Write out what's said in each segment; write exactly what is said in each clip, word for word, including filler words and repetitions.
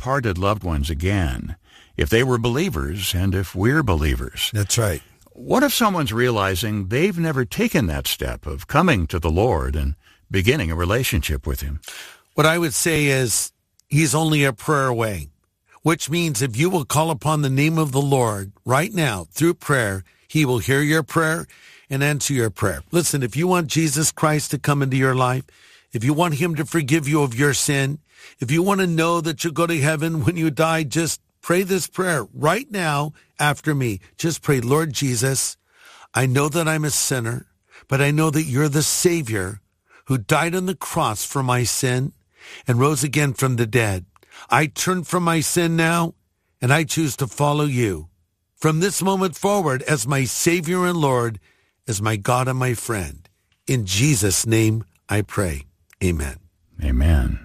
departed loved ones again, if they were believers and if we're believers. That's right. What if someone's realizing they've never taken that step of coming to the Lord and beginning a relationship with him? What I would say is he's only a prayer away, which means if you will call upon the name of the Lord right now through prayer, he will hear your prayer and answer your prayer. Listen, if you want Jesus Christ to come into your life, if you want him to forgive you of your sin, if you want to know that you'll go to heaven when you die, just pray this prayer right now after me. Just pray, Lord Jesus, I know that I'm a sinner, but I know that you're the Savior who died on the cross for my sin and rose again from the dead. I turn from my sin now, and I choose to follow you from this moment forward as my Savior and Lord, as my God and my friend. In Jesus' name I pray. Amen. Amen.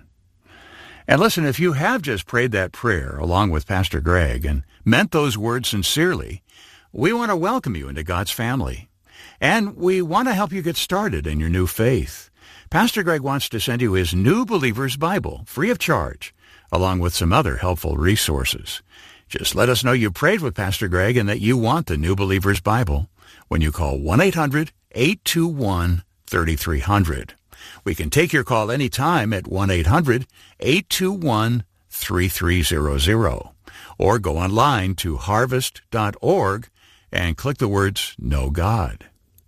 And listen, if you have just prayed that prayer along with Pastor Greg and meant those words sincerely, we want to welcome you into God's family. And we want to help you get started in your new faith. Pastor Greg wants to send you his New Believer's Bible, free of charge, along with some other helpful resources. Just let us know you prayed with Pastor Greg and that you want the New Believer's Bible when you call one eight hundred eight two one three three zero zero. We can take your call anytime at one eight hundred eight two one three three zero zero. Or go online to harvest dot org and click the words Know God.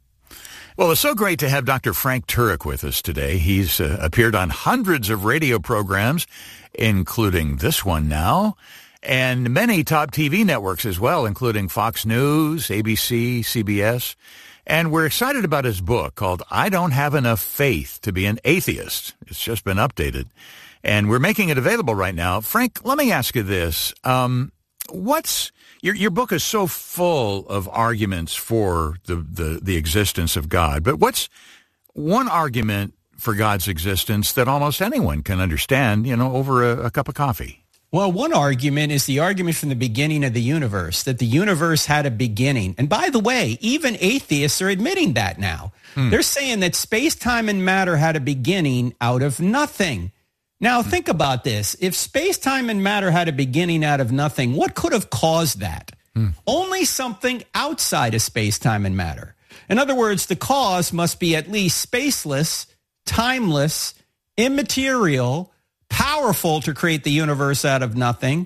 Well, it's so great to have Doctor Frank Turek with us today. He's uh, appeared on hundreds of radio programs, including this one now, and many top T V networks as well, including Fox News, A B C, C B S. And we're excited about his book called I Don't Have Enough Faith to Be an Atheist. It's just been updated. And we're making it available right now. Frank, let me ask you this. Um, what's your your book is so full of arguments for the, the, the existence of God. But what's one argument for God's existence that almost anyone can understand, you know, over a, a cup of coffee? Well, one argument is the argument from the beginning of the universe, that the universe had a beginning. And by the way, even atheists are admitting that now. Hmm. They're saying that space, time, and matter had a beginning out of nothing. Now, hmm. think about this. If space, time, and matter had a beginning out of nothing, what could have caused that? Hmm. Only something outside of space, time, and matter. In other words, the cause must be at least spaceless, timeless, immaterial, powerful to create the universe out of nothing,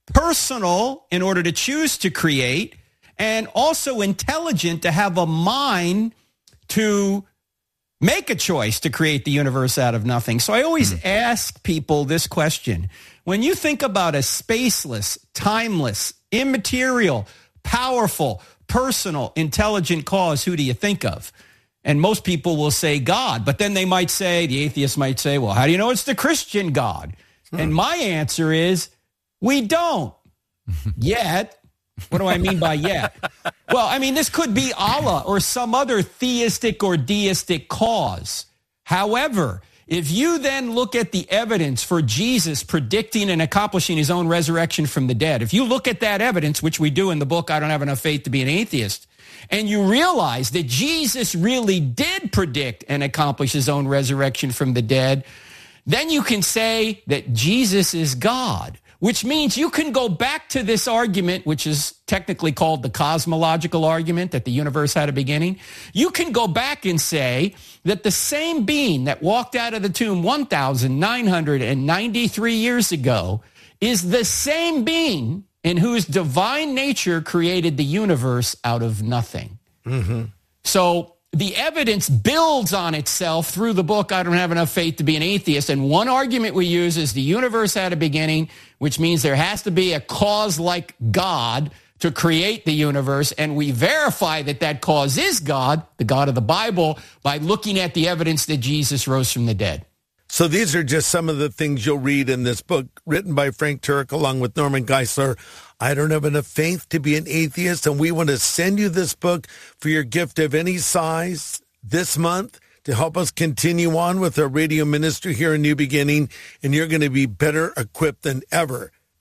personal in order to choose to create, and also intelligent to have a mind to make a choice to create the universe out of nothing. So I always mm. ask people this question. When you think about a spaceless, timeless, immaterial, powerful, personal, intelligent cause, who do you think of? And most people will say God, but then they might say, the atheist might say, well, how do you know it's the Christian God? Hmm. And my answer is, we don't yet. What do I mean by yet? Well, I mean, this could be Allah or some other theistic or deistic cause. However, if you then look at the evidence for Jesus predicting and accomplishing his own resurrection from the dead, if you look at that evidence, which we do in the book, I Don't Have Enough Faith to Be an Atheist, and you realize that Jesus really did predict and accomplish his own resurrection from the dead, then you can say that Jesus is God, which means you can go back to this argument, which is technically called the cosmological argument, that the universe had a beginning. You can go back and say that the same being that walked out of the tomb one thousand nine hundred ninety-three years ago is the same being in whose divine nature created the universe out of nothing. Mm-hmm. So the evidence builds on itself through the book, I Don't Have Enough Faith to Be an Atheist. And one argument we use is the universe had a beginning, which means there has to be a cause like God to create the universe. And we verify that that cause is God, the God of the Bible, by looking at the evidence that Jesus rose from the dead. So these are just some of the things you'll read in this book written by Frank Turek along with Norman Geisler. I Don't Have Enough Faith to Be an Atheist, and we want to send you this book for your gift of any size this month to help us continue on with our radio ministry here in New Beginning, and you're going to be better equipped than ever to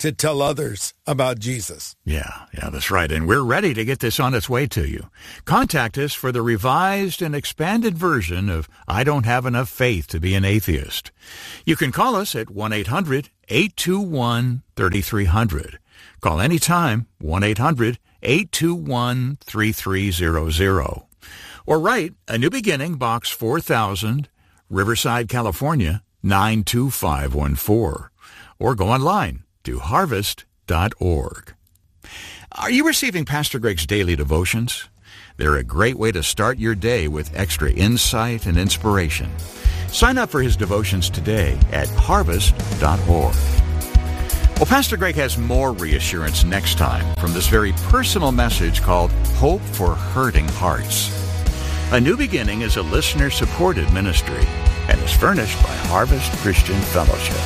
to tell others about Jesus. Yeah, yeah, that's right. And we're ready to get this on its way to you. Contact us for the revised and expanded version of I Don't Have Enough Faith to Be an Atheist. You can call us at one eight hundred eight two one three three zero zero. Call anytime, one eight hundred eight two one three three zero zero. Or write A New Beginning, Box four thousand, Riverside, California, nine two five one four. Or go online to harvest dot org. Are you receiving Pastor Greg's daily devotions? They're a great way to start your day with extra insight and inspiration. Sign up for his devotions today at harvest dot org. Well, Pastor Greg has more reassurance next time from this very personal message called Hope for Hurting Hearts. A New Beginning is a listener-supported ministry and is furnished by Harvest Christian Fellowship.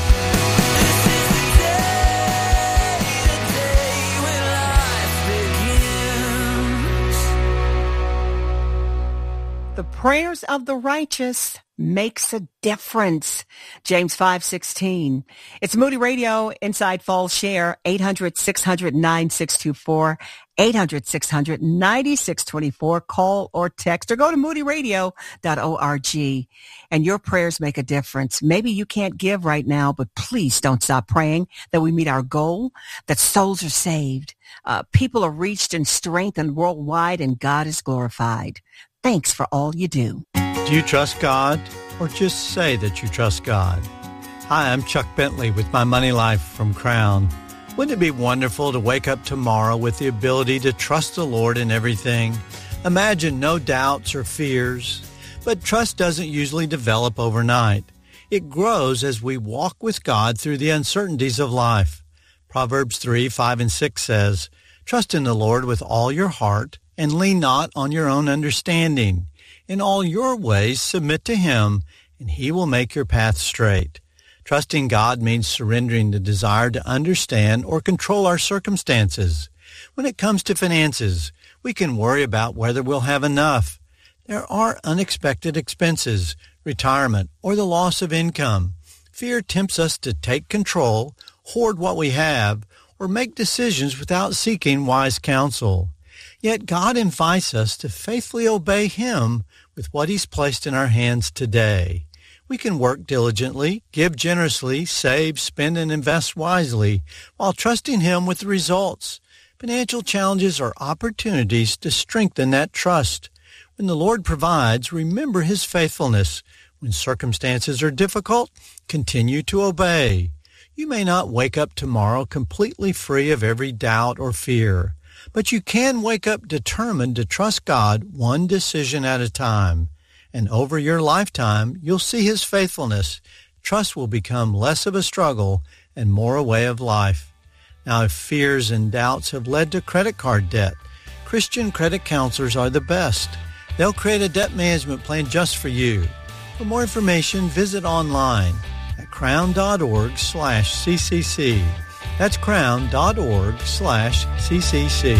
The prayers of the righteous makes a difference. James five sixteen. It's Moody Radio, Inside Falls Share, eight hundred six hundred nine six two four, eight hundred six hundred nine six two four. Call or text or go to moody radio dot org. And your prayers make a difference. Maybe you can't give right now, but please don't stop praying that we meet our goal, that souls are saved, uh, people are reached and strengthened worldwide, and God is glorified. Thanks for all you do. Do you trust God, or just say that you trust God? Hi, I'm Chuck Bentley with My Money Life from Crown. Wouldn't it be wonderful to wake up tomorrow with the ability to trust the Lord in everything? Imagine no doubts or fears. But trust doesn't usually develop overnight. It grows as we walk with God through the uncertainties of life. Proverbs three, five, and six says, "Trust in the Lord with all your heart, and lean not on your own understanding. In all your ways submit to him, and he will make your path straight." Trusting God means surrendering the desire to understand or control our circumstances. When it comes to finances, we can worry about whether we'll have enough. There are unexpected expenses, retirement, or the loss of income. Fear tempts us to take control, hoard what we have, or make decisions without seeking wise counsel. Yet God invites us to faithfully obey him with what he's placed in our hands today. We can work diligently, give generously, save, spend, and invest wisely while trusting him with the results. Financial challenges are opportunities to strengthen that trust. When the Lord provides, remember his faithfulness. When circumstances are difficult, continue to obey. You may not wake up tomorrow completely free of every doubt or fear, but you can wake up determined to trust God one decision at a time. And over your lifetime, you'll see his faithfulness. Trust will become less of a struggle and more a way of life. Now, if fears and doubts have led to credit card debt, Christian credit counselors are the best. They'll create a debt management plan just for you. For more information, visit online at crown.org slash ccc. That's crown.org slash ccc.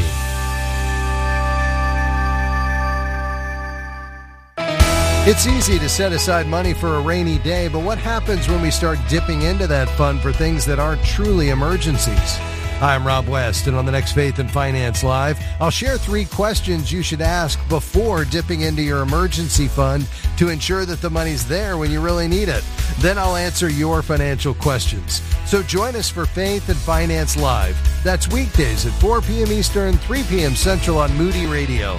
It's easy to set aside money for a rainy day, but what happens when we start dipping into that fund for things that aren't truly emergencies? Hi, I'm Rob West, and on the next Faith and Finance Live, I'll share three questions you should ask before dipping into your emergency fund to ensure that the money's there when you really need it. Then I'll answer your financial questions. So join us for Faith and Finance Live. That's weekdays at four p.m. Eastern, three p.m. Central on Moody Radio.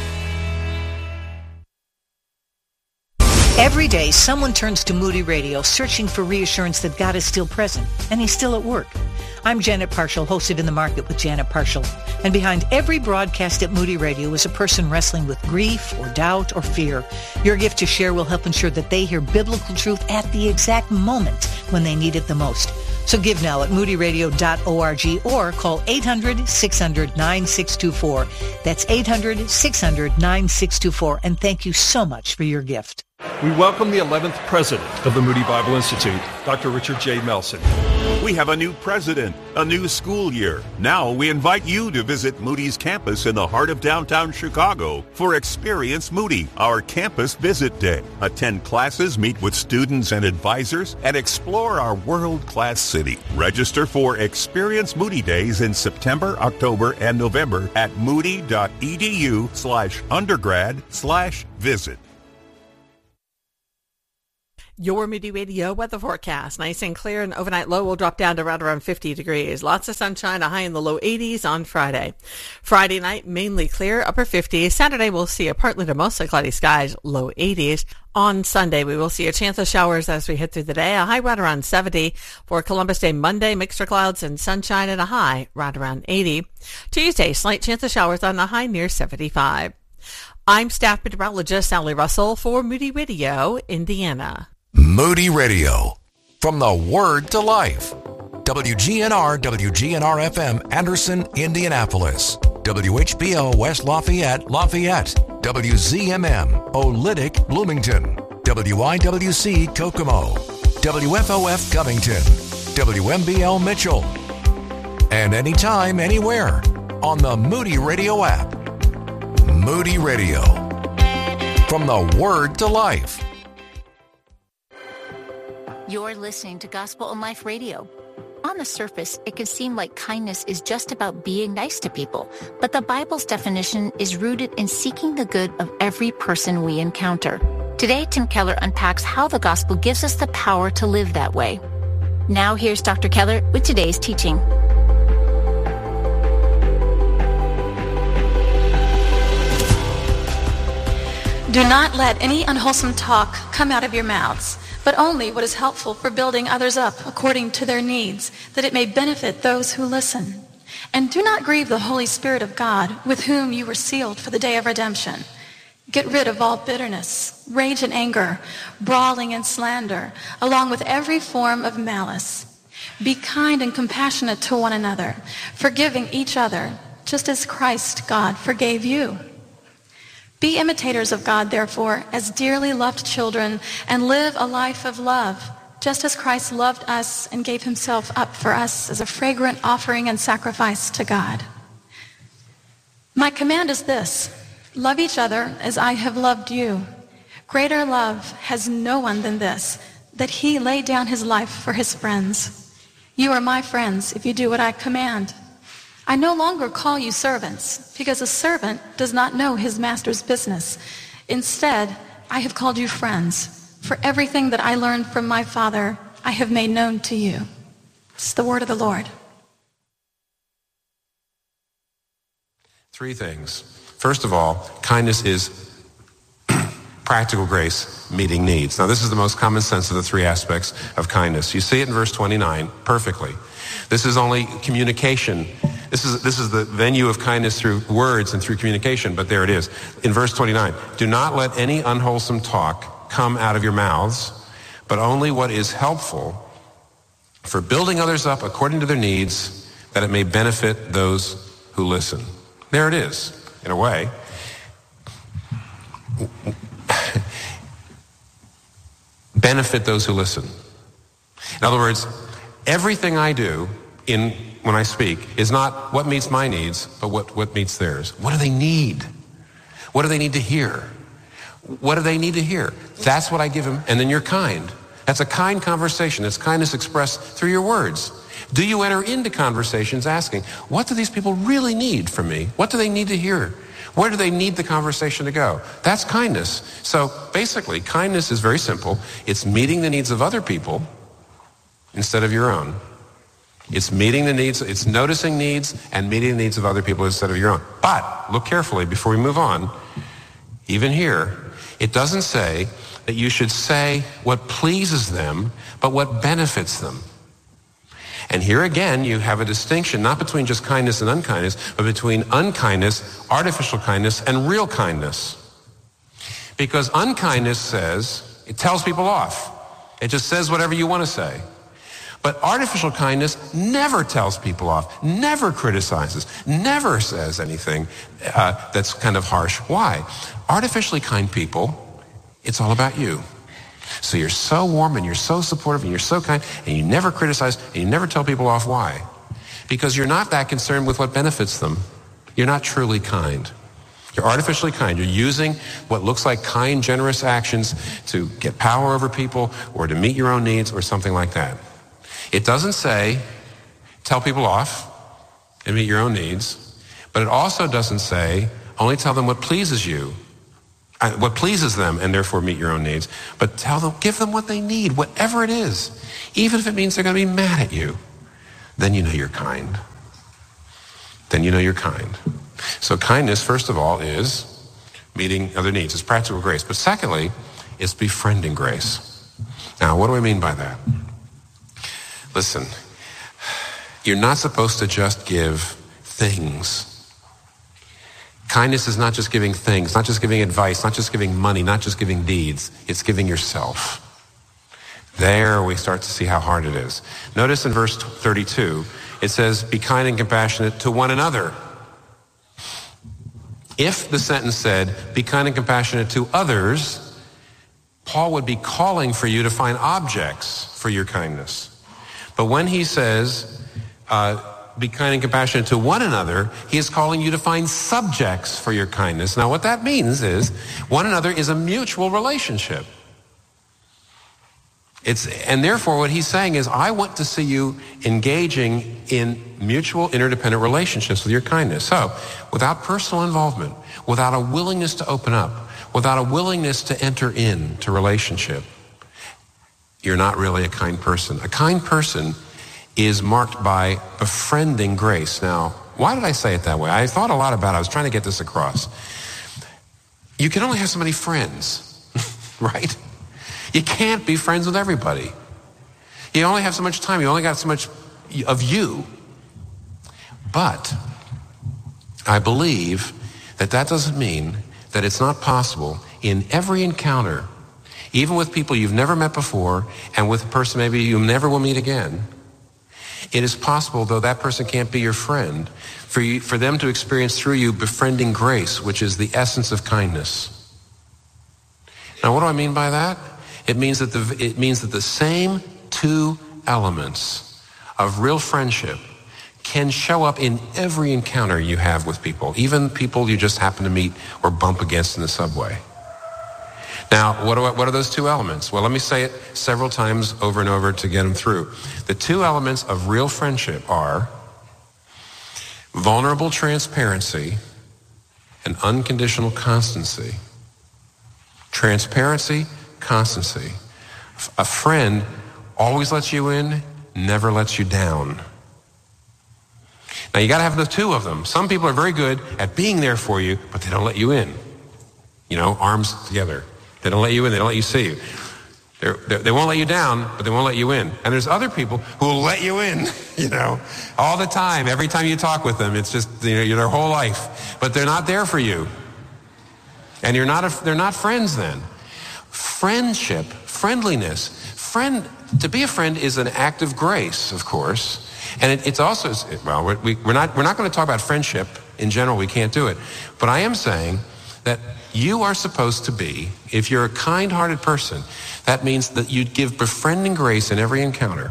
Every day, someone turns to Moody Radio searching for reassurance that God is still present and he's still at work. I'm Janet Parshall, host of In the Market with Janet Parshall. And behind every broadcast at Moody Radio is a person wrestling with grief or doubt or fear. Your gift to share will help ensure that they hear biblical truth at the exact moment when they need it the most. So give now at moody radio dot org or call eight hundred six hundred nine six two four. That's eight hundred six hundred nine six two four. And thank you so much for your gift. We welcome the eleventh president of the Moody Bible Institute, Doctor Richard J. Melson. We have a new president, a new school year. Now we invite you to visit Moody's campus in the heart of downtown Chicago for Experience Moody, our campus visit day. Attend classes, meet with students and advisors, and explore our world-class city. Register for Experience Moody Days in September, October, and November at moody.edu slash undergrad slash visit. Your Moody Radio weather forecast. Nice and clear, and overnight low will drop down to right around fifty degrees. Lots of sunshine, a high in the low eighties on Friday. Friday night, mainly clear, upper fifties. Saturday, we'll see a partly to mostly cloudy skies, low eighties. On Sunday, we will see a chance of showers as we hit through the day, a high right around seventy. For Columbus Day Monday, mixed clouds and sunshine and a high right around eighty. Tuesday, slight chance of showers on a high near seventy-five. I'm staff meteorologist Sally Russell for Moody Radio, Indiana. Moody Radio, from the Word to Life. W G N R, W G N R F M, Anderson, Indianapolis. W H B O West Lafayette, Lafayette. W Z M M, Olytic, Bloomington. W I W C, Kokomo. W F O F, Covington. W M B L, Mitchell. And anytime, anywhere, on the Moody Radio app. Moody Radio, from the Word to Life. You're listening to Gospel in Life Radio. On the surface, it can seem like kindness is just about being nice to people, but the Bible's definition is rooted in seeking the good of every person we encounter. Today, Tim Keller unpacks how the gospel gives us the power to live that way. Now here's Doctor Keller with today's teaching. Do not let any unwholesome talk come out of your mouths, but only what is helpful for building others up according to their needs, that it may benefit those who listen. And do not grieve the Holy Spirit of God, with whom you were sealed for the day of redemption. Get rid of all bitterness, rage and anger, brawling and slander, along with every form of malice. Be kind and compassionate to one another, forgiving each other, just as Christ God forgave you. Be imitators of God, therefore, as dearly loved children, and live a life of love, just as Christ loved us and gave himself up for us as a fragrant offering and sacrifice to God. My command is this: love each other as I have loved you. Greater love has no one than this, that he laid down his life for his friends. You are my friends if you do what I command. I no longer call you servants, because a servant does not know his master's business. Instead, I have called you friends, for everything that I learned from my Father I have made known to you. It's the word of the Lord. Three things. First of all, kindness is practical grace meeting needs. Now, this is the most common sense of the three aspects of kindness. You see it in verse twenty-nine perfectly. This is only communication. This is, this is the venue of kindness through words and through communication, but there it is. In verse twenty-nine, do not let any unwholesome talk come out of your mouths, but only what is helpful for building others up according to their needs, that it may benefit those who listen. There it is, in a way. Benefit those who listen. In other words, everything I do in when I speak is not what meets my needs, but what, what meets theirs. What do they need? What do they need to hear? What do they need to hear? That's what I give them, and then you're kind. That's a kind conversation. It's kindness expressed through your words. Do you enter into conversations asking, what do these people really need from me? What do they need to hear? Where do they need the conversation to go? That's kindness. So basically, kindness is very simple. It's meeting the needs of other people instead of your own. It's meeting the needs, it's noticing needs and meeting the needs of other people instead of your own. But look carefully before we move on. Even here, it doesn't say that you should say what pleases them, but what benefits them. And here again, you have a distinction not between just kindness and unkindness, but between unkindness, artificial kindness, and real kindness. Because unkindness says, it tells people off. It just says whatever you want to say. But artificial kindness never tells people off, never criticizes, never says anything uh, that's kind of harsh. Why? Artificially kind people It's all about you. So you're so warm and you're so supportive and you're so kind and you never criticize and you never tell people off. Why? Because you're not that concerned with what benefits them. You're not truly kind. You're artificially kind. You're using what looks like kind, generous actions to get power over people or to meet your own needs or something like that. It doesn't say tell people off and meet your own needs, but it also doesn't say only tell them what pleases you, what pleases them, and therefore meet your own needs. But tell them, give them what they need, whatever it is. Even if it means they're going to be mad at you, then you know you're kind. Then you know you're kind. So kindness, first of all, is meeting other needs. It's practical grace. But secondly, it's befriending grace. Now, what do I mean by that? Listen, you're not supposed to just give things. Kindness is not just giving things, not just giving advice, not just giving money, not just giving deeds. It's giving yourself. There we start to see how hard it is. Notice in verse thirty-two, it says, be kind and compassionate to one another. If the sentence said, be kind and compassionate to others, Paul would be calling for you to find objects for your kindness. But when he says, uh, be kind and compassionate to one another, he is calling you to find subjects for your kindness. Now, what that means is one another is a mutual relationship. It's, and therefore, what he's saying is, I want to see you engaging in mutual interdependent relationships with your kindness. So, without personal involvement, without a willingness to open up, without a willingness to enter into relationship, you're not really a kind person. A kind person is marked by befriending grace. Now, why did I say it that way? I thought a lot about it. I was trying to get this across. You can only have so many friends, right? You can't be friends with everybody. You only have so much time. You only got so much of you. But I believe that that doesn't mean that it's not possible in every encounter, even with people you've never met before and with a person maybe you never will meet again. It is possible, though that person can't be your friend, for you, for them to experience through you befriending grace, which is the essence of kindness. Now, what do I mean by that? It means that the, it means that the same two elements of real friendship can show up in every encounter you have with people, even people you just happen to meet or bump against in the subway. Now, what, do I, what are those two elements? Well, let me say it several times over and over to get them through. The two elements of real friendship are vulnerable transparency and unconditional constancy. Transparency, constancy. A friend always lets you in, never lets you down. Now, you got to have the two of them. Some people are very good at being there for you, but they don't let you in. You know, arms together. They don't let you in. They don't let you see you. They're, they're, they won't let you down, but they won't let you in. And there's other people who will let you in, you know, all the time. Every time you talk with them, it's just, you know, their whole life. But they're not there for you. And you're not a, they're not friends then. Friendship, friendliness, friend, to be a friend is an act of grace, of course. And it, it's also, well, we're, we, we're not, we're not going to talk about friendship in general. We can't do it. But I am saying that you are supposed to be, if you're a kind-hearted person, that means that you give befriending grace in every encounter.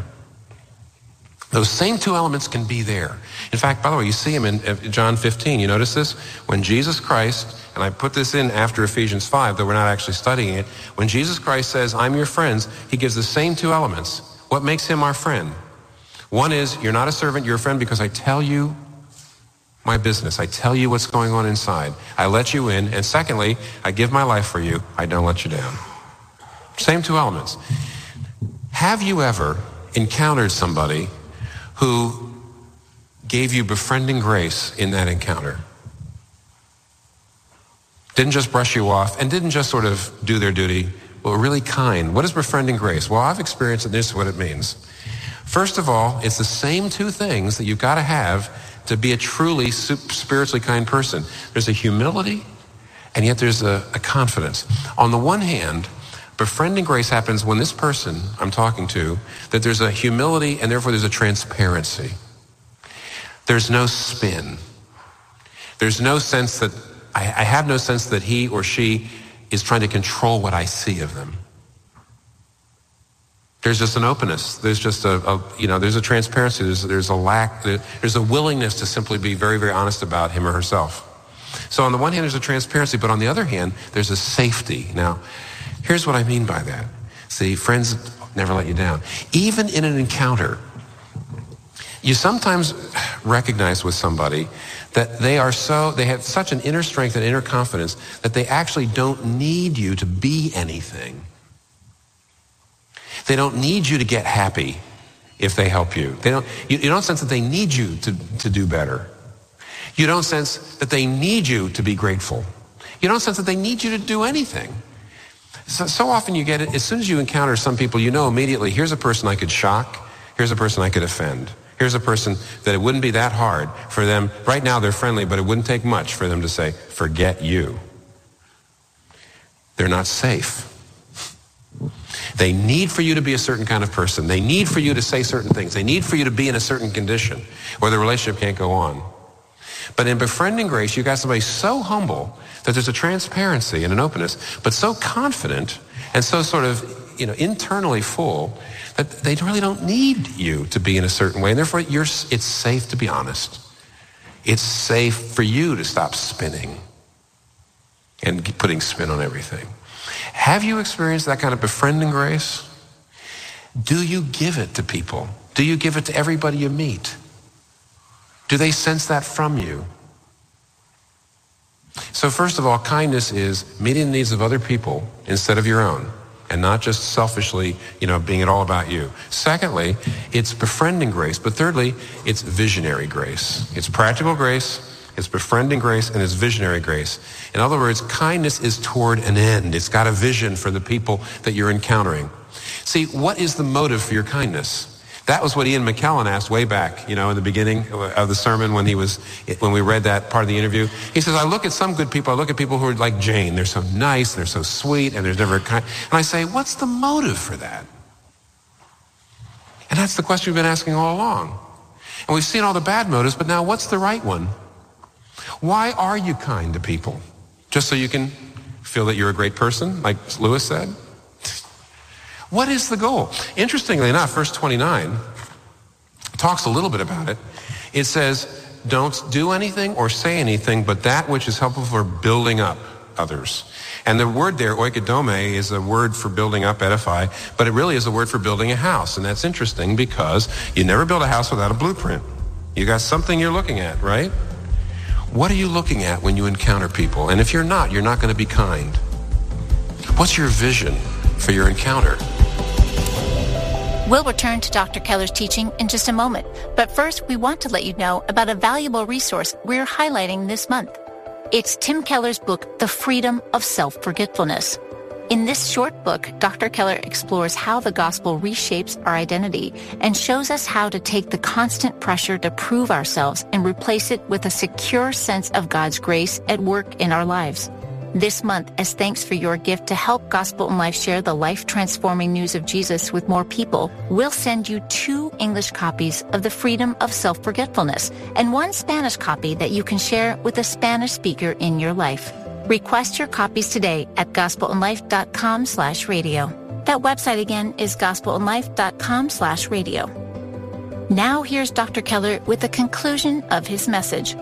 Those same two elements can be there. In fact, by the way, you see them in John fifteen. You notice this? When Jesus Christ, and I put this in after Ephesians five, though we're not actually studying it, when Jesus Christ says, I'm your friends, he gives the same two elements. What makes him our friend? One is, you're not a servant, you're a friend because I tell you my business. I tell you what's going on inside. I let you in. And secondly, I give my life for you. I don't let you down. Same two elements. Have you ever encountered somebody who gave you befriending grace in that encounter? Didn't just brush you off and didn't just sort of do their duty, but were really kind. What is befriending grace? Well, I've experienced it. This is what it means. First of all, it's the same two things that you've got to have to be a truly spiritually kind person. There's a humility, and yet there's a, a confidence. On the one hand, befriending grace happens when this person I'm talking to, that there's a humility and therefore there's a transparency. There's no spin. There's no sense that, I, I have no sense that he or she is trying to control what I see of them. There's just an openness. There's just a, a you know, there's a transparency. There's, there's a lack, there's a willingness to simply be very, very honest about him or herself. So on the one hand, there's a transparency, but on the other hand, there's a safety. Now, here's what I mean by that. See, friends never let you down. Even in an encounter, you sometimes recognize with somebody that they are so, they have such an inner strength and inner confidence that they actually don't need you to be anything. They don't need you to get happy if they help you. They don't, you, you don't sense that they need you to, to do better. You don't sense that they need you to be grateful. You don't sense that they need you to do anything. So, so often you get it, as soon as you encounter some people, you know immediately, here's a person I could shock, here's a person I could offend. Here's a person that it wouldn't be that hard for them. Right now they're friendly, but it wouldn't take much for them to say, forget you. They're not safe. They need for you to be a certain kind of person. They need for you to say certain things. They need for you to be in a certain condition or the relationship can't go on. But in befriending grace, you got somebody so humble that there's a transparency and an openness, but so confident and so sort of, you know, internally full that they really don't need you to be in a certain way. And therefore, you're, it's safe to be honest. It's safe for you to stop spinning and putting spin on everything. Have you experienced that kind of befriending grace? Do you give it to people? Do you give it to everybody you meet? Do they sense that from you? So first of all, kindness is meeting the needs of other people instead of your own, and not just selfishly, you know, being it all about you. Secondly, it's befriending grace. But thirdly, it's visionary grace. It's practical grace, it's befriending grace, and it's visionary grace. In other words, kindness is toward an end. It's got a vision for the people that you're encountering. See, what is the motive for your kindness? That was what Ian McKellen asked way back, you know, in the beginning of the sermon when he was, when we read that part of the interview. He says, I look at some good people, I look at people who are like Jane. They're so nice, they're so sweet, and there's never a kind. And I say, what's the motive for that? And that's the question we've been asking all along. And we've seen all the bad motives, but now what's the right one? Why are you kind to people? Just so you can feel that you're a great person, like Lewis said? What is the goal? Interestingly enough, verse twenty-nine talks a little bit about it. It says, don't do anything or say anything but that which is helpful for building up others. And the word there, oikodome, is a word for building up, edify, but it really is a word for building a house. And that's interesting because you never build a house without a blueprint. You got something you're looking at, right? What are you looking at when you encounter people? And if you're not, you're not going to be kind. What's your vision for your encounter? We'll return to Doctor Keller's teaching in just a moment. But first, we want to let you know about a valuable resource we're highlighting this month. It's Tim Keller's book, The Freedom of Self-Forgetfulness. In this short book, Doctor Keller explores how the gospel reshapes our identity and shows us how to take the constant pressure to prove ourselves and replace it with a secure sense of God's grace at work in our lives. This month, as thanks for your gift to help Gospel in Life share the life-transforming news of Jesus with more people, we'll send you two English copies of The Freedom of Self-Forgetfulness and one Spanish copy that you can share with a Spanish speaker in your life. Request your copies today at gospelinlife.com slash radio. That website again is gospelinlife.com slash radio. Now here's Doctor Keller with the conclusion of his message.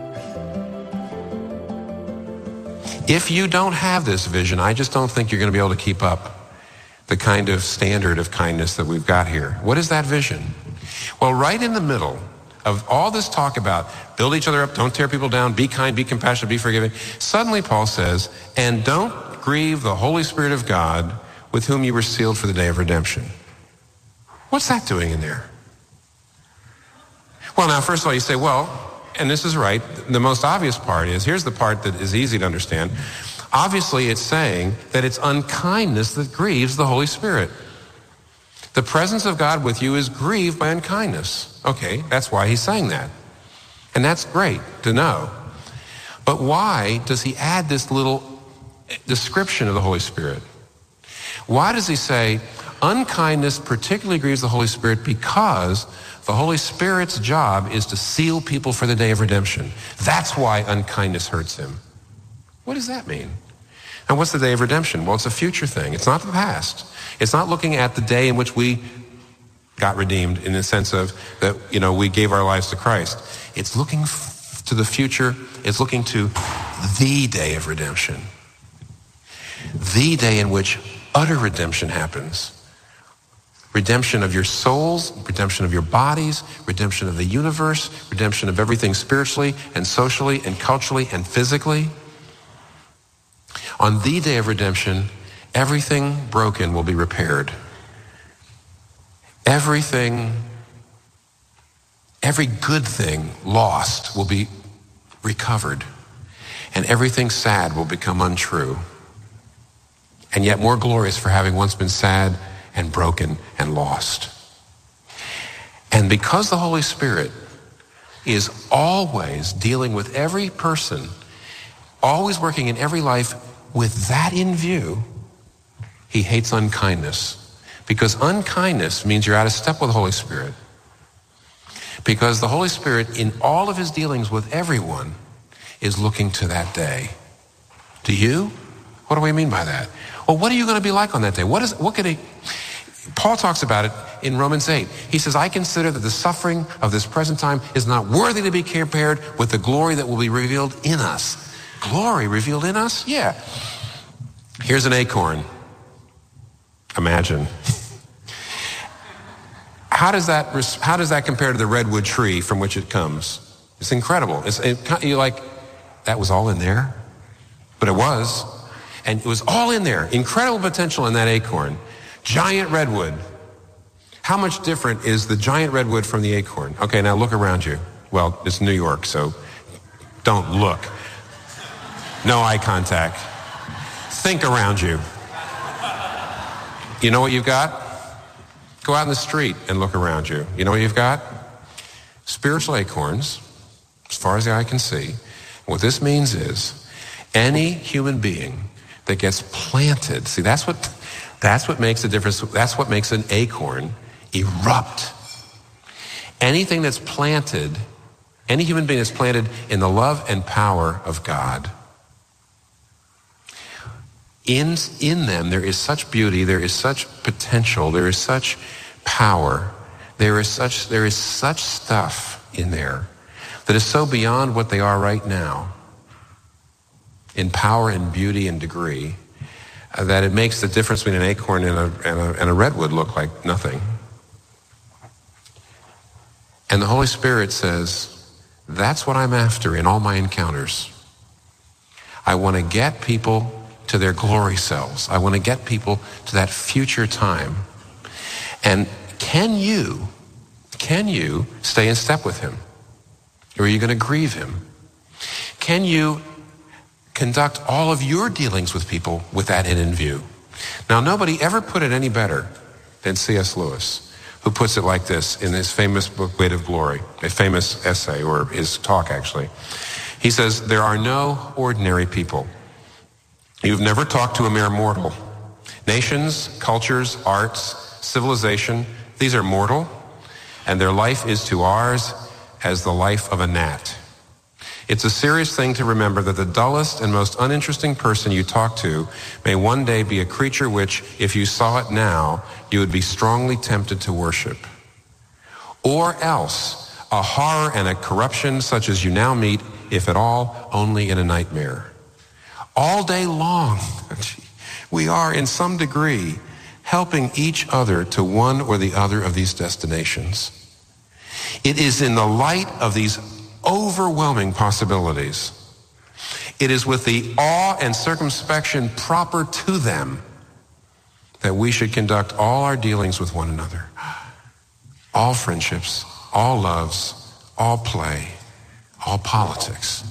If you don't have this vision, I just don't think you're going to be able to keep up the kind of standard of kindness that we've got here. What is that vision? Well, right in the middle of all this talk about build each other up, don't tear people down, be kind, be compassionate, be forgiving, suddenly Paul says, and don't grieve the Holy Spirit of God with whom you were sealed for the day of redemption. What's that doing in there? Well, now, first of all, you say, well, and this is right, the most obvious part is, here's the part that is easy to understand. Obviously, it's saying that it's unkindness that grieves the Holy Spirit. The presence of God with you is grieved by unkindness. Okay, that's why he's saying that. And that's great to know. But why does he add this little description of the Holy Spirit? Why does he say unkindness particularly grieves the Holy Spirit? Because the Holy Spirit's job is to seal people for the day of redemption. That's why unkindness hurts him. What does that mean? And what's the day of redemption? Well, it's a future thing. It's not the past. It's not looking at the day in which we got redeemed in the sense of that, you know, we gave our lives to Christ. It's looking f- to the future. It's looking to the day of redemption. The day in which utter redemption happens. Redemption of your souls, redemption of your bodies, redemption of the universe, redemption of everything spiritually and socially and culturally and physically. On the day of redemption, everything broken will be repaired. Everything, every good thing lost will be recovered. And everything sad will become untrue. And yet more glorious for having once been sad and broken and lost. And because the Holy Spirit is always dealing with every person, always working in every life with that in view, he hates unkindness. Because unkindness means you're out of step with the Holy Spirit. Because the Holy Spirit, in all of his dealings with everyone, is looking to that day. Do you? What do we mean by that? Well, what are you going to be like on that day? What is, what could he, Paul talks about it in Romans eight. He says, I consider that the suffering of this present time is not worthy to be compared with the glory that will be revealed in us. Glory revealed in us? Yeah. Here's an acorn. Imagine. How does that, how does that compare to the redwood tree from which it comes? It's incredible. It's, it, you're like, that was all in there? But it was. And it was all in there. Incredible potential in that acorn. Giant redwood. How much different is the giant redwood from the acorn? Okay, now look around you. Well, it's New York, so don't look. No eye contact. Think around you. You know what you've got? Go out in the street and look around you. You know what you've got? Spiritual acorns, as far as the eye can see. What this means is any human being that gets planted, see, that's what that's what makes a difference. That's what makes an acorn erupt. Anything that's planted, any human being that's planted in the love and power of God, in, in them there is such beauty, there is such potential, there is such power, there is such there is such stuff in there that is so beyond what they are right now in power and beauty and degree, uh, that it makes the difference between an acorn and a, and, a, and a redwood look like nothing. And the Holy Spirit says, that's what I'm after in all my encounters. I want to get people to their glory selves. I want to get people to that future time. And can you, can you stay in step with him? Or are you going to grieve him? Can you conduct all of your dealings with people with that end in view? Now, nobody ever put it any better than C S Lewis, who puts it like this in his famous book, Weight of Glory, a famous essay, or his talk, actually. He says, there are no ordinary people. You've never talked to a mere mortal. Nations, cultures, arts, civilization, these are mortal, and their life is to ours as the life of a gnat. It's a serious thing to remember that the dullest and most uninteresting person you talk to may one day be a creature which, if you saw it now, you would be strongly tempted to worship. Or else, a horror and a corruption such as you now meet, if at all, only in a nightmare. All day long, we are in some degree helping each other to one or the other of these destinations. It is in the light of these overwhelming possibilities, it is with the awe and circumspection proper to them that we should conduct all our dealings with one another. All friendships, all loves, all play, all politics.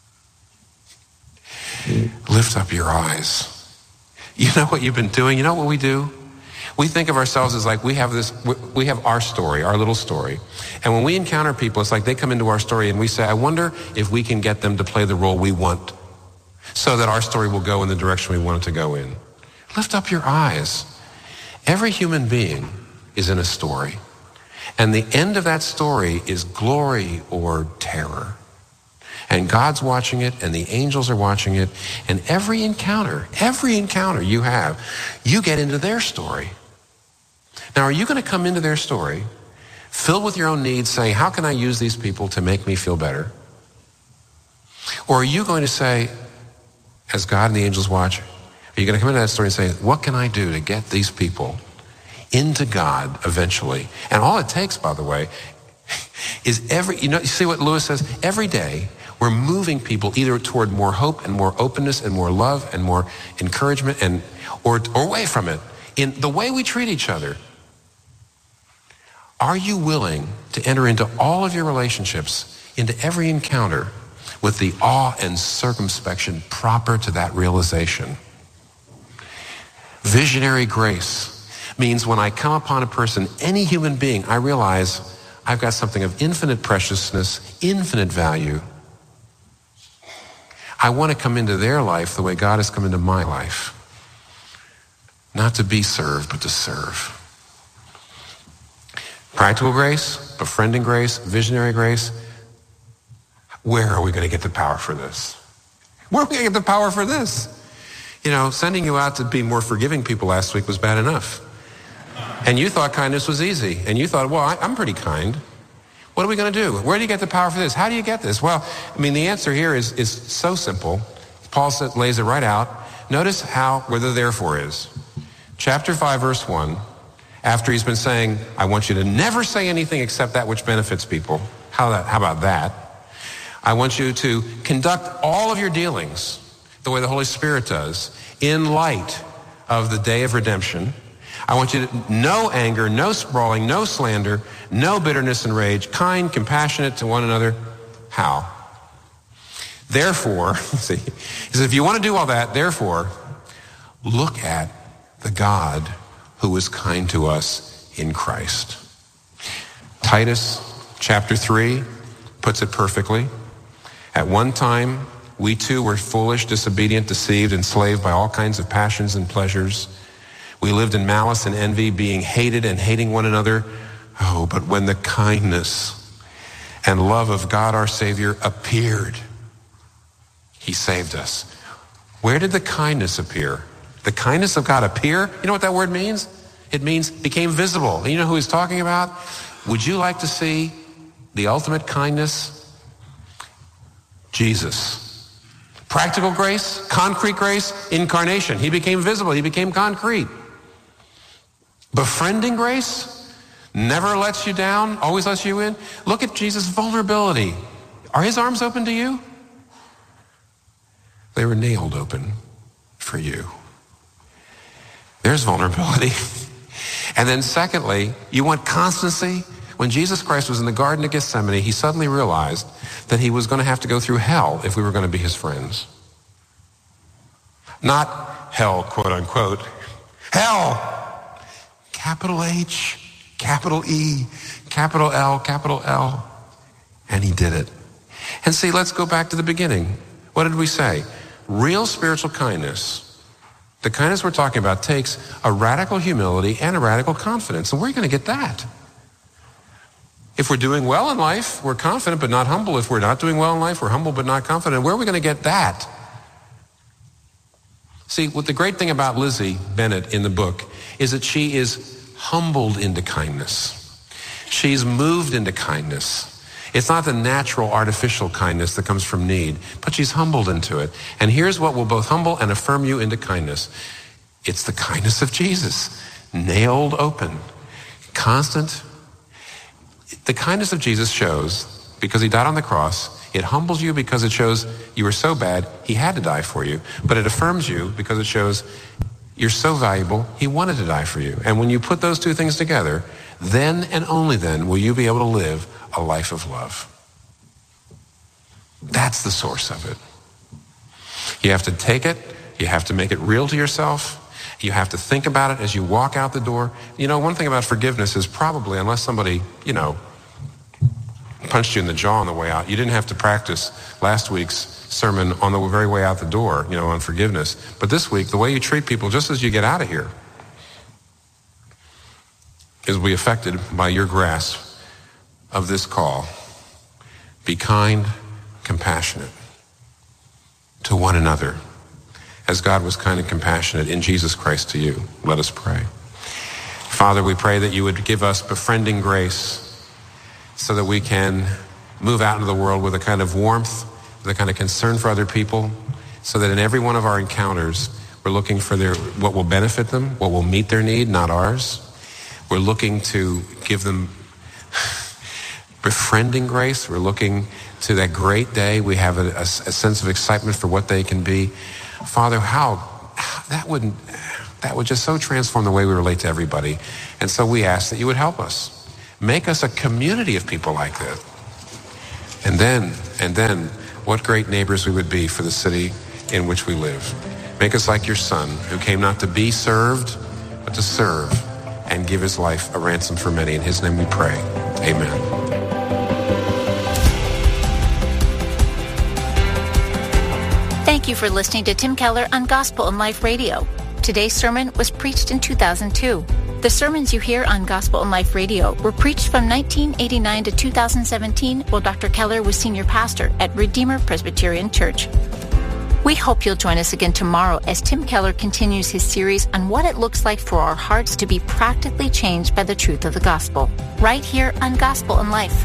Lift up your eyes. You know what you've been doing? You know what we do? We think of ourselves as like we have this, we have our story, our little story. And when we encounter people, it's like they come into our story and we say, I wonder if we can get them to play the role we want so that our story will go in the direction we want it to go in. Lift up your eyes. Every human being is in a story. And the end of that story is glory or terror. And God's watching it, and the angels are watching it, and every encounter, every encounter you have, you get into their story. Now, are you going to come into their story filled with your own needs, saying, how can I use these people to make me feel better? Or are you going to say, as God and the angels watch, are you going to come into that story and say, what can I do to get these people into God eventually? And all it takes, by the way, is every, you know, you see what Lewis says? Every day, we're moving people either toward more hope and more openness and more love and more encouragement and or, or away from it in the way we treat each other. Are you willing to enter into all of your relationships, into every encounter, with the awe and circumspection proper to that realization? Visionary grace means when I come upon a person, any human being, I realize I've got something of infinite preciousness, infinite value. I want to come into their life the way God has come into my life. Not to be served, but to serve. Practical grace, befriending grace, visionary grace. Where are we going to get the power for this? Where are we going to get the power for this? You know, sending you out to be more forgiving people last week was bad enough. And you thought kindness was easy. And you thought, well, I, I'm pretty kind. What are we going to do? Where do you get the power for this? How do you get this? Well, I mean, the answer here is, is so simple. Paul said, lays it right out. Notice how, where the therefore is. Chapter five, verse one, after he's been saying, I want you to never say anything except that which benefits people. How, that, how about that? I want you to conduct all of your dealings the way the Holy Spirit does in light of the day of redemption. I want you to no anger, no sprawling, no slander, no bitterness and rage, kind, compassionate to one another. How? Therefore, see, he says, if you want to do all that, therefore, look at the God who is kind to us in Christ. Titus chapter three puts it perfectly. At one time, we too were foolish, disobedient, deceived, enslaved by all kinds of passions and pleasures. We lived in malice and envy, being hated and hating one another. Oh, but when the kindness and love of God our Savior appeared, he saved us. Where did the kindness appear? The kindness of God appear? You know what that word means? It means became visible. You know who he's talking about? Would you like to see the ultimate kindness? Jesus. Practical grace, concrete grace, incarnation. He became visible. He became concrete. Befriending grace, never lets you down, always lets you in. Look at Jesus' vulnerability. Are his arms open to you? They were nailed open for you. There's vulnerability. And then secondly, you want constancy? When Jesus Christ was in the Garden of Gethsemane, he suddenly realized that he was going to have to go through hell if we were going to be his friends. Not hell, quote unquote. Hell! Capital H, capital E, capital L, capital L. And he did it. And see, let's go back to the beginning. What did we say? Real spiritual kindness, the kindness we're talking about, takes a radical humility and a radical confidence. And where are you going to get that? If we're doing well in life, we're confident but not humble. If we're not doing well in life, we're humble but not confident. Where are we going to get that? See, what the great thing about Lizzie Bennett in the book is that she is humbled into kindness. She's moved into kindness. It's not the natural, artificial kindness that comes from need, but she's humbled into it. And here's what will both humble and affirm you into kindness. It's the kindness of Jesus, nailed open, constant. The kindness of Jesus shows, because he died on the cross, it humbles you because it shows you were so bad, he had to die for you. But it affirms you because it shows you're so valuable, he wanted to die for you. And when you put those two things together, then and only then will you be able to live a life of love. That's the source of it. You have to take it. You have to make it real to yourself. You have to think about it as you walk out the door. You know, one thing about forgiveness is probably, unless somebody, you know, punched you in the jaw on the way out, you didn't have to practice last week's sermon on the very way out the door, you know, on forgiveness. But this week, the way you treat people just as you get out of here is will be affected by your grasp of this call. Be kind, compassionate. compassionate to one another, as God was kind and compassionate in Jesus Christ to you. Let us pray. Father, we pray that you would give us befriending grace so that we can move out into the world with a kind of warmth, with a kind of concern for other people, so that in every one of our encounters, we're looking for their what will benefit them, what will meet their need, not ours. We're looking to give them befriending grace. We're looking to that great day. We have a, a, a sense of excitement for what they can be. Father, how that wouldn't that would just so transform the way we relate to everybody. And so we ask that you would help us. Make us a community of people like that. And then, and then, what great neighbors we would be for the city in which we live. Make us like your Son, who came not to be served, but to serve and give his life a ransom for many. In his name we pray. Amen. Thank you for listening to Tim Keller on Gospel and Life Radio. Today's sermon was preached in two thousand two. The sermons you hear on Gospel and Life Radio were preached from nineteen eighty-nine to two thousand seventeen while Doctor Keller was senior pastor at Redeemer Presbyterian Church. We hope you'll join us again tomorrow as Tim Keller continues his series on what it looks like for our hearts to be practically changed by the truth of the gospel, right here on Gospel and Life.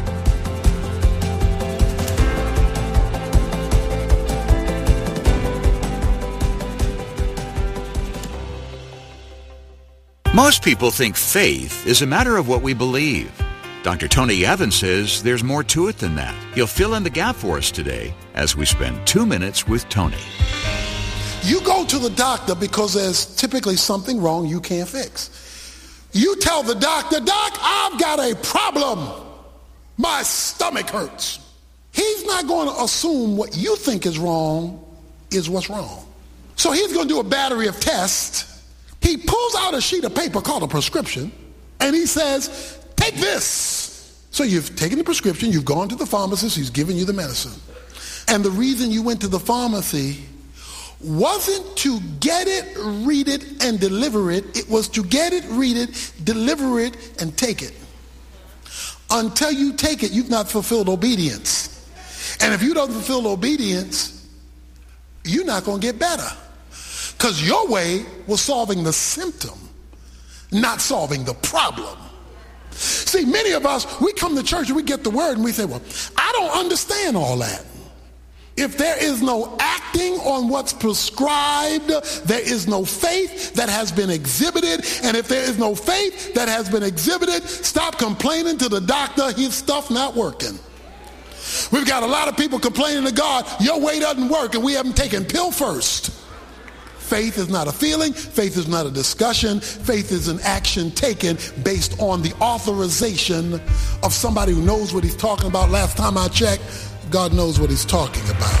Most people think faith is a matter of what we believe. Doctor Tony Evans says there's more to it than that. He'll fill in the gap for us today as we spend two minutes with Tony. You go to the doctor because there's typically something wrong you can't fix. You tell the doctor, Doc, I've got a problem. My stomach hurts. He's not going to assume what you think is wrong is what's wrong. So he's going to do a battery of tests. He pulls out a sheet of paper called a prescription, and he says, take this. So you've taken the prescription, you've gone to the pharmacist, he's given you the medicine. And the reason you went to the pharmacy wasn't to get it, read it, and deliver it. It was to get it, read it, deliver it, and take it. Until you take it, you've not fulfilled obedience. And if you don't fulfill obedience, you're not going to get better. Because your way was solving the symptom, not solving the problem. See, many of us, we come to church and we get the word and we say, well, I don't understand all that. If there is no acting on what's prescribed, there is no faith that has been exhibited. And if there is no faith that has been exhibited, stop complaining to the doctor, his stuff not working. We've got a lot of people complaining to God, your way doesn't work, and we haven't taken pill first. Faith is not a feeling. Faith is not a discussion. Faith is an action taken based on the authorization of somebody who knows what he's talking about. Last time I checked, God knows what he's talking about.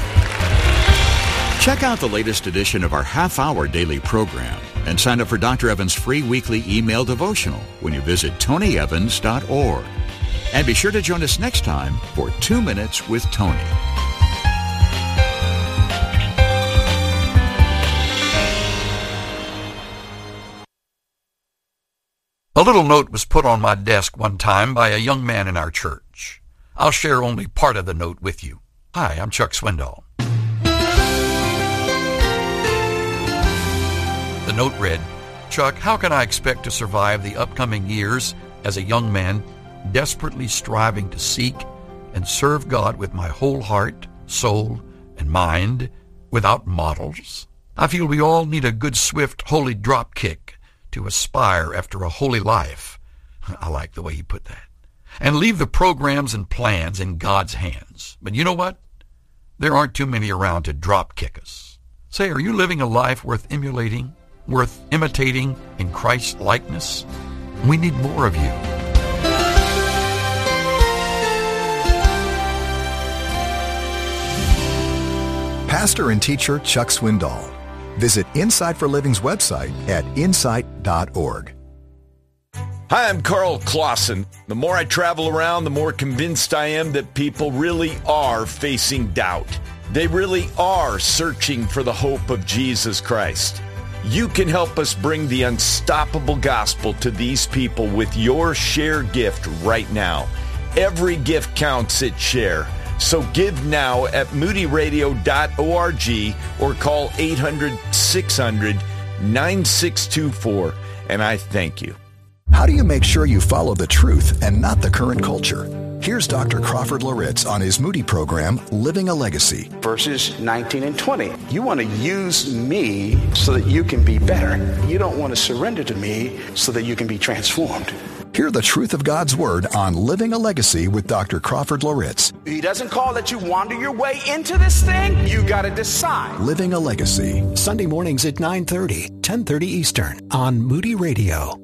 Check out the latest edition of our half-hour daily program and sign up for Doctor Evans' free weekly email devotional when you visit tony evans dot org. And be sure to join us next time for Two Minutes with Tony. A little note was put on my desk one time by a young man in our church. I'll share only part of the note with you. Hi, I'm Chuck Swindoll. The note read, Chuck, how can I expect to survive the upcoming years as a young man desperately striving to seek and serve God with my whole heart, soul, and mind without models? I feel we all need a good, swift, holy drop kick to aspire after a holy life. I like the way he put that. And leave the programs and plans in God's hands. But you know what? There aren't too many around to drop kick us. Say, are you living a life worth emulating, worth imitating in Christ's likeness? We need more of you. Pastor and teacher Chuck Swindoll. Visit Insight for Living's website at insight dot org. Hi, I'm Carl Clausen. The more I travel around, the more convinced I am that people really are facing doubt. They really are searching for the hope of Jesus Christ. You can help us bring the unstoppable gospel to these people with your Share gift right now. Every gift counts at Share. So give now at moody radio dot org or call eight hundred, six hundred, nine six two four, and I thank you. How do you make sure you follow the truth and not the current culture? Here's Doctor Crawford Loritz on his Moody program, Living a Legacy. Verses nineteen and twenty. You want to use me so that you can be better. You don't want to surrender to me so that you can be transformed. Hear the truth of God's Word on Living a Legacy with Doctor Crawford Loritz. He doesn't call that you wander your way into this thing. You got to decide. Living a Legacy. Sunday mornings at nine thirty, ten thirty Eastern on Moody Radio.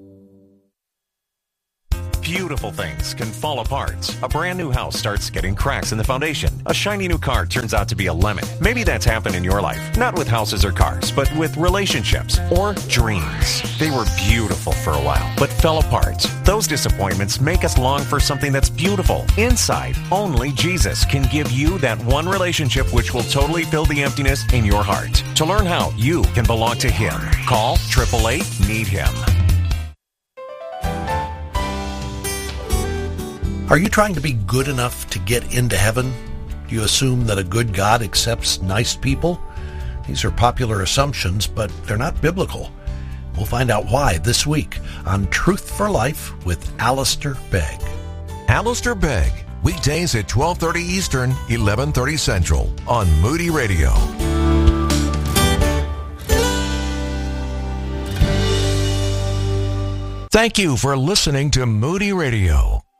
Beautiful things can fall apart. A brand new house starts getting cracks in the foundation. A shiny new car turns out to be a lemon. Maybe that's happened in your life. Not with houses or cars, but with relationships or dreams. They were beautiful for a while, but fell apart. Those disappointments make us long for something that's beautiful. Inside, only Jesus can give you that one relationship which will totally fill the emptiness in your heart. To learn how you can belong to Him, call eight eight eight, need him. Are you trying to be good enough to get into heaven? Do you assume that a good God accepts nice people? These are popular assumptions, but they're not biblical. We'll find out why this week on Truth for Life with Alistair Begg. Alistair Begg, weekdays at twelve thirty Eastern, eleven thirty Central on Moody Radio. Thank you for listening to Moody Radio.